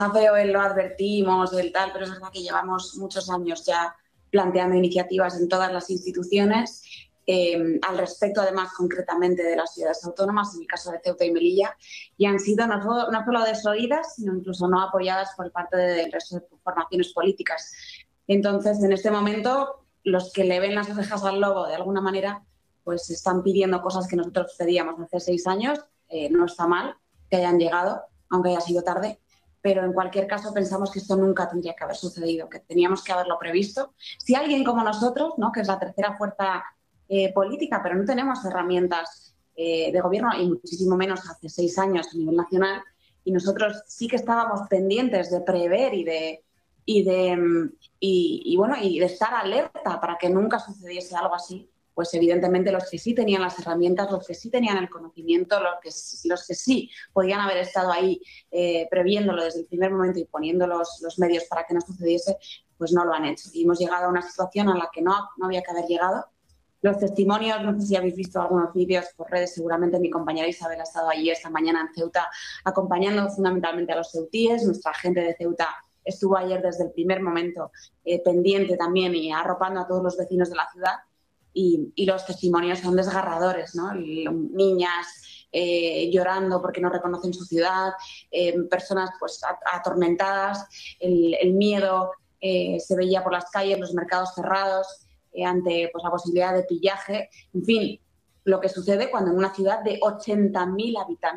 feo el lo advertimos, el tal, pero es verdad que llevamos muchos años ya planteando iniciativas en todas las instituciones al respecto, además, concretamente de las ciudades autónomas, en el caso de Ceuta y Melilla, y han sido no solo desoídas, sino incluso no apoyadas por parte del resto de formaciones políticas. Entonces, en este momento, los que le ven las orejas al lobo, de alguna manera, pues están pidiendo cosas que nosotros pedíamos hace 6 años. No está mal que hayan llegado, aunque haya sido tarde, pero en cualquier caso pensamos que esto nunca tendría que haber sucedido, que teníamos que haberlo previsto. Si alguien como nosotros, ¿no?, que es la tercera fuerza política, pero no tenemos herramientas de gobierno, y muchísimo menos hace 6 años a nivel nacional, y nosotros sí que estábamos pendientes de prever y de estar alerta para que nunca sucediese algo así, pues evidentemente los que sí tenían las herramientas, los que sí tenían el conocimiento, los que sí podían haber estado ahí previéndolo desde el primer momento y poniendo los medios para que no sucediese, pues no lo han hecho. Y hemos llegado a una situación a la que no había que haber llegado. Los testimonios, no sé si habéis visto algunos vídeos por redes, seguramente mi compañera Isabel ha estado allí esta mañana en Ceuta acompañando fundamentalmente a los ceutíes. Nuestra gente de Ceuta estuvo ayer desde el primer momento pendiente también y arropando a todos los vecinos de la ciudad, y los testimonios son desgarradores, ¿no? Niñas llorando porque no reconocen su ciudad, personas pues atormentadas, el miedo se veía por las calles, los mercados cerrados, ante pues, la posibilidad de pillaje, en fin, lo que sucede cuando en una ciudad de 80.000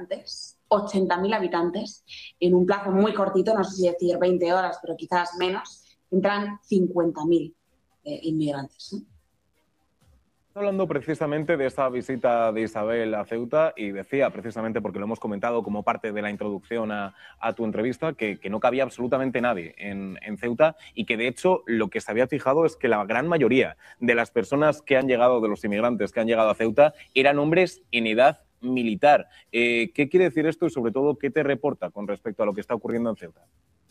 habitantes, en un plazo muy cortito, no sé si decir 20 horas, pero quizás menos, entran 50.000 inmigrantes, ¿no? Hablando precisamente de esta visita de Isabel a Ceuta, y decía precisamente, porque lo hemos comentado como parte de la introducción a tu entrevista, que no cabía absolutamente nadie en Ceuta, y que de hecho lo que se había fijado es que la gran mayoría de las personas que han llegado, de los inmigrantes que han llegado a Ceuta, eran hombres en edad militar. ¿Qué quiere decir esto y sobre todo qué te reporta con respecto a lo que está ocurriendo en Ceuta?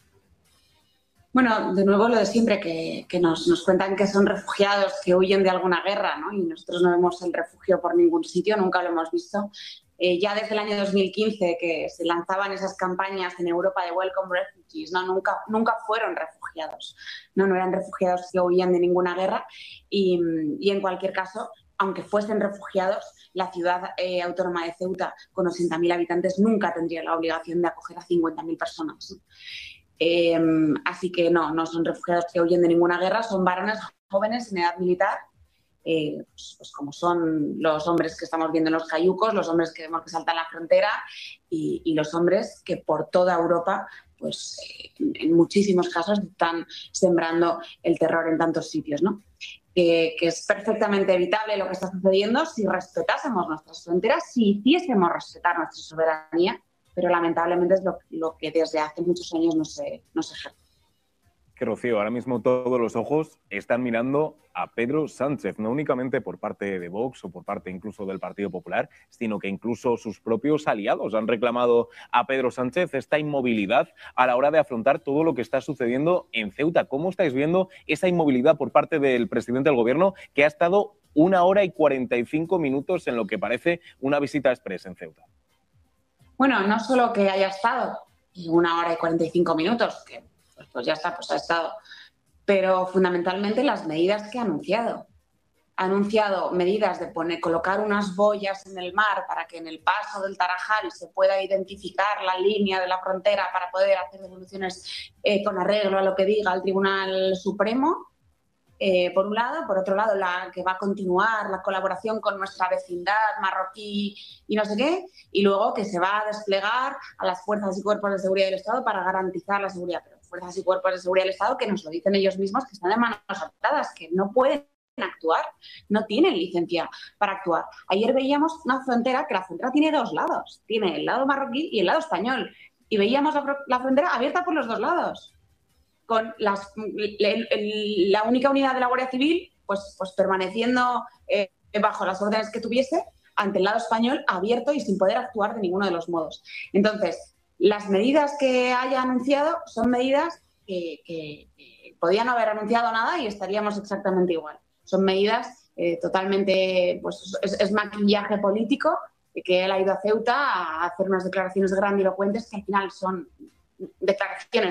Bueno, de nuevo lo de siempre, que nos cuentan que son refugiados que huyen de alguna guerra, ¿no? Y nosotros no vemos el refugio por ningún sitio, nunca lo hemos visto. Ya desde el año 2015 que se lanzaban esas campañas en Europa de Welcome Refugees, ¿no? Nunca fueron refugiados, no eran refugiados que huían de ninguna guerra, y en cualquier caso, aunque fuesen refugiados, la ciudad autónoma de Ceuta, con 80.000 habitantes, nunca tendría la obligación de acoger a 50.000 personas, ¿no? Así que no son refugiados que huyen de ninguna guerra, son varones jóvenes en edad militar, pues como son los hombres que estamos viendo en los cayucos, los hombres que vemos que saltan la frontera y los hombres que por toda Europa, pues en muchísimos casos están sembrando el terror en tantos sitios, ¿no? Que es perfectamente evitable lo que está sucediendo si respetásemos nuestras fronteras, si hiciésemos respetar nuestra soberanía, pero lamentablemente es lo que desde hace muchos años no se ejerce. Que Rocío, ahora mismo todos los ojos están mirando a Pedro Sánchez, no únicamente por parte de Vox o por parte incluso del Partido Popular, sino que incluso sus propios aliados han reclamado a Pedro Sánchez esta inmovilidad a la hora de afrontar todo lo que está sucediendo en Ceuta. ¿Cómo estáis viendo esa inmovilidad por parte del presidente del Gobierno, que ha estado 1 hora y 45 minutos en lo que parece una visita express en Ceuta? Bueno, no solo que haya estado 1 hora y 45 minutos, que pues ya está, pues ha estado, pero fundamentalmente las medidas que ha anunciado. Ha anunciado medidas de colocar unas boyas en el mar para que en el paso del Tarajal se pueda identificar la línea de la frontera para poder hacer devoluciones con arreglo a lo que diga el Tribunal Supremo. Por un lado, por otro lado, que va a continuar la colaboración con nuestra vecindad marroquí y no sé qué, y luego que se va a desplegar a las fuerzas y cuerpos de seguridad del Estado para garantizar la seguridad. Pero fuerzas y cuerpos de seguridad del Estado que nos lo dicen ellos mismos, que están de manos atadas, que no pueden actuar, no tienen licencia para actuar. Ayer veíamos una frontera, que la frontera tiene 2 lados, tiene el lado marroquí y el lado español, y veíamos la frontera abierta por los 2 lados. Con la única unidad de la Guardia Civil pues permaneciendo bajo las órdenes que tuviese ante el lado español abierto y sin poder actuar de ninguno de los modos. Entonces, las medidas que haya anunciado son medidas que podían no haber anunciado nada y estaríamos exactamente igual. Son medidas totalmente, pues es maquillaje político, que él ha ido a Ceuta a hacer unas declaraciones grandilocuentes que al final son declaraciones